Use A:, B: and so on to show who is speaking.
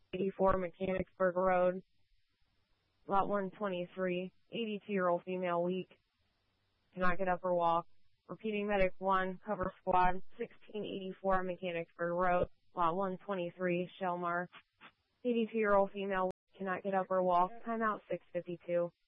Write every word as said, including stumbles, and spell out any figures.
A: eighty-four Mechanicsburg Road, lot one twenty-three, eighty-two-year-old female, weak, cannot get up or walk. Repeating, medic one, cover squad, sixteen eighty-four Mechanicsburg Road, lot one twenty-three, Shelmar, eighty-two-year-old female, cannot get up or walk, timeout six fifty-two.